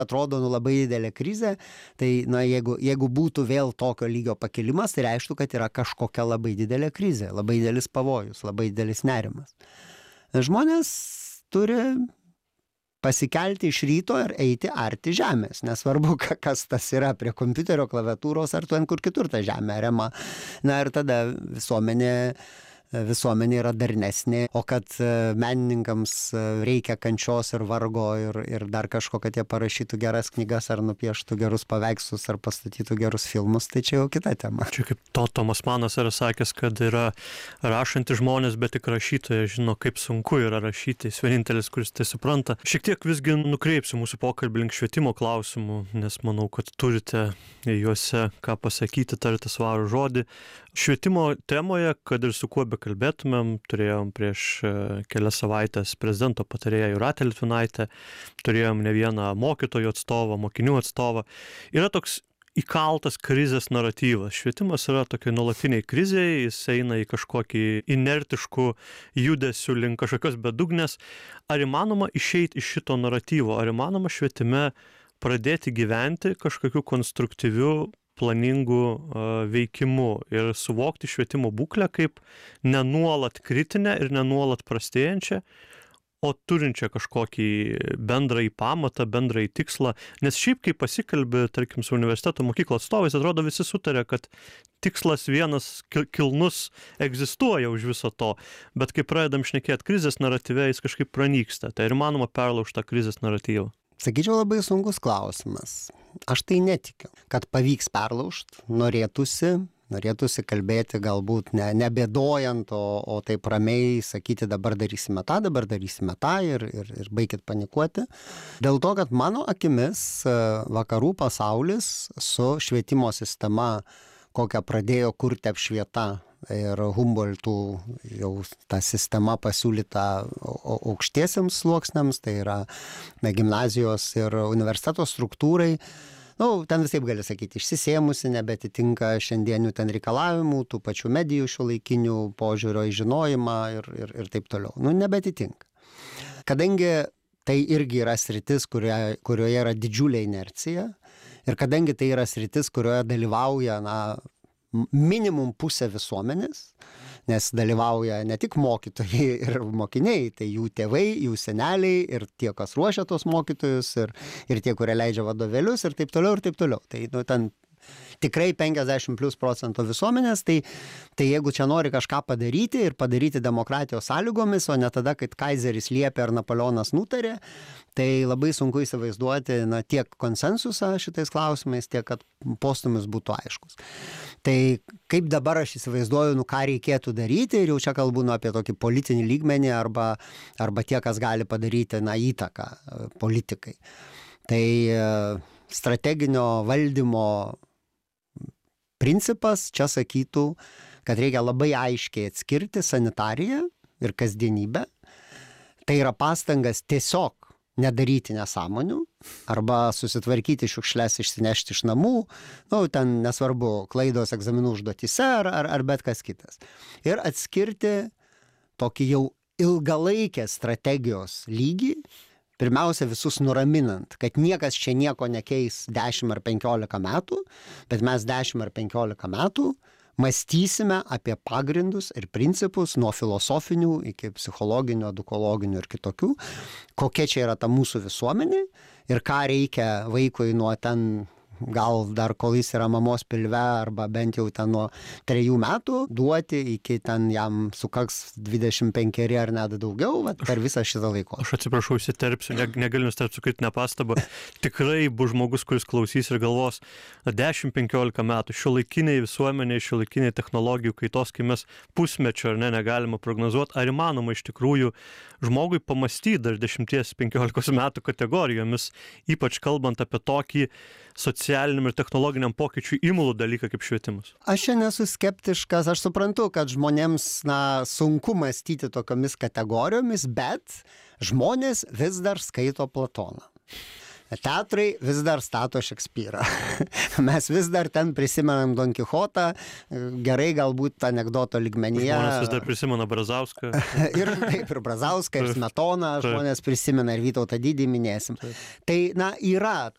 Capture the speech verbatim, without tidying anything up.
atrodo nu labai didelė krizė, tai na, jeigu, jeigu būtų vėl tokio lygio pakilimas, tai reikštų, kad yra kažkokia labai didelė krizė, labai didelis pavojus, labai didelis nerimas. Žmonės turi pasikelti iš ryto ir eiti arti žemės. Nesvarbu, kas tas yra prie kompiuterio klaviatūros ar ten kur kitur ta žemė ariama. Na ir tada visuomenė visuomenė yra darnesnė, o kad menininkams reikia kančios ir vargo ir, ir dar kažko, kad jie parašytų geras knygas ar nupieštų gerus paveikslus ar pastatytų gerus filmus, tai čia jau kita tema. Čia kaip to Tomas Manas yra sakęs, kad yra rašanti žmonės, bet tik rašytojai žino, kaip sunku yra rašyti. Jis vienintelis, kuris tai supranta. Šiek tiek visgi nukreipsiu mūsų pokalbį link švietimo klausimų, nes manau, kad turite juose ką pasakyti, tarti svarų žodį. Švietimo temoje, kad ir su kuo bekalbėtumėm, turėjom prieš kelias savaitės prezidento patarėją Jūratę Litvinaitę, turėjom ne vieną mokytojų atstovą, mokinių atstovą. Yra toks įkaltas krizės naratyvas. Švietimas yra tokia nuolatiniai krizėje, jis eina į kažkokį inertiškų judesių link kažkokios bedugnės. Ar įmanoma išeiti iš šito naratyvo? Ar įmanoma švietime pradėti gyventi kažkokiu konstruktyviu planingų veikimų ir suvokti švietimo būklę kaip nenuolat kritinę ir nenuolat prastėjančią, o turinčią kažkokį bendrąjį pamatą, bendrąjį tikslą. Nes šiaip, kai pasikalbi, tarkim, su universiteto mokyklos atstovais, atrodo visi sutarė, kad tikslas vienas kilnus egzistuoja už viso to, bet kai pradedam šnekėti krizės naratyve, jis kažkaip pranyksta. Tai ar įmanoma perlaužti tą krizės naratyvą? Sakyčiau, labai sunkus klausimas. Aš tai netikiu, kad pavyks perlaužti, norėtųsi, norėtųsi kalbėti galbūt ne, nebėdojant, o, o taip ramiai sakyti, dabar darysime tą, dabar darysime tą ir, ir, ir baikit panikuoti. Dėl to, kad mano akimis vakarų pasaulis su švietimo sistema, kokią pradėjo kurti Apšvieta ir Humboldtų jau ta sistema pasiūlyta aukštiesiems sluoksniams, tai yra gimnazijos ir universiteto struktūrai. Nu, ten visaip gali sakyti, išsisėmusi, nebetitinka šiandienių ten reikalavimų, tų pačių medijų šiuolaikinių požiūrio į žinojimą ir, ir, ir taip toliau. Nu, nebetitinka. Kadangi tai irgi yra sritis, kurioje, kurioje yra didžiulė inercija ir kadangi tai yra sritis, kurioje dalyvauja, na, minimum pusė visuomenės, nes dalyvauja ne tik mokytojai ir mokiniai, tai jų tėvai, jų seneliai ir tie, kas ruošia tos mokytojus ir, ir tie, kurie leidžia vadovėlius ir taip toliau ir taip toliau. Tai nu, ten tikrai penkiasdešimt plus procentų visuomenės, tai, tai jeigu čia nori kažką padaryti ir padaryti demokratijos sąlygomis, o ne tada, kad Kaizeris liepė ar Napoleonas nutarė, tai labai sunku įsivaizduoti na, tiek konsensusą šitais klausimais, tiek kad postumis būtų aiškus. Tai kaip dabar aš įsivaizduoju, nu ką reikėtų daryti ir jau čia kalbu nu, apie tokį politinį lygmenį arba, arba tie, kas gali padaryti na, įtaką politikai. Tai strateginio valdymo principas čia sakytų, kad reikia labai aiškiai atskirti sanitariją ir kasdienybę. Tai yra pastangas tiesiog nedaryti nesąmonių arba susitvarkyti šiukšles, išsinešti iš namų, nu, ten nesvarbu, klaidos egzaminų užduotyse ar, ar, ar bet kas kitas. Ir atskirti tokį jau ilgalaikės strategijos lygį, pirmiausia visus nuraminant, kad niekas čia nieko nekeis dešimt ar penkiolika metų, bet mes dešimt ar penkiolika metų mąstysime apie pagrindus ir principus nuo filosofinių iki psichologinių, edukologinių ir kitokių, kokia čia yra ta mūsų visuomenė ir ką reikia vaikui nuo ten gal dar kol jis yra mamos pilve arba bent jau ten nuo trejų metų duoti iki ten jam sukaks dvidešimt penkeri ar net daugiau vat, per visą šitą laiko. Aš atsiprašau, įsiterpsiu, ne, negaliu nustebti su kritinę pastabą. Tikrai bus žmogus, kuris klausys ir galvos dešimt penkiolika metų šiuolaikiniai visuomeniai, šiuolaikiniai technologijų kaitos, kai mes pusmečio ar ne negalime prognozuoti, ar įmanoma iš tikrųjų žmogui pamastyti dar dešimties penkiolikos metų kategorijomis, ypač kalbant apie tokį socialiniam ir technologiniam pokyčiui imlų dalyką kaip švietimas. Aš čia nesu skeptiškas, aš suprantu, kad žmonėms na, sunku mąstyti tokiomis kategorijomis, bet žmonės vis dar skaito Platoną. Teatrai vis dar stato Šekspyrą. Mes vis dar ten prisimenam Don Kichotą, gerai galbūt anekdoto lygmenyje. Žmonės vis dar prisimena Brazauską. ir taip, ir Brazauską, ir Smetoną, žmonės prisimena ir Vytautą Didįjį minėsim. Taip. Tai, na, yra